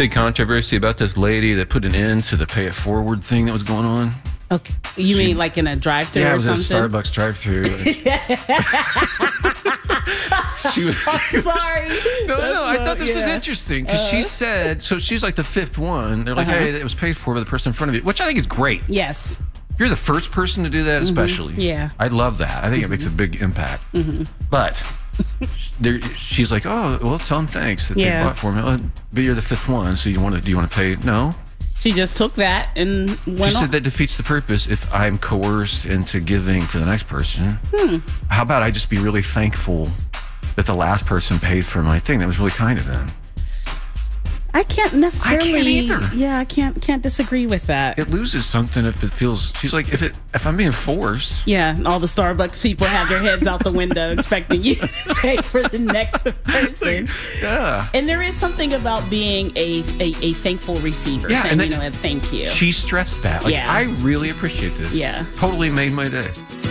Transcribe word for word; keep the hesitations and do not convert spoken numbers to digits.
Big controversy about this lady that put an end to the pay it forward thing that was going on. Okay, you She- mean like in a drive-thru Yeah, it or was at a something? Starbucks drive-thru. She was. I'm sorry. No, That's no, I not- thought this was yeah. interesting because she said, so she's like the fifth one. They're like, Uh-huh. hey, it was paid for by the person in front of you, which I think is great. Yes. You're the first person to do that, especially. Yeah. I love that. I think it makes a big impact. But there, she's like, oh, well, tell them thanks that Yeah. they bought for me. Oh, but you're the fifth one, so you want to? Do you want to pay? No. She just took that and She went on. said that defeats the purpose if I'm coerced into giving for the next person. Hmm. How about I just be really thankful that the last person paid for my thing? That was really kind of them. I can't necessarily. either. Yeah, I can't can't disagree with that. It loses something if it feels. She's like, if it if I'm being forced. Yeah, and all the Starbucks people have their heads out the window expecting you to pay for the next person. Yeah. And there is something about being a a, a thankful receiver, Yeah, saying, and you then- know, a thank you. She stressed that. Like, Yeah. I really appreciate this. Yeah. Totally made my day.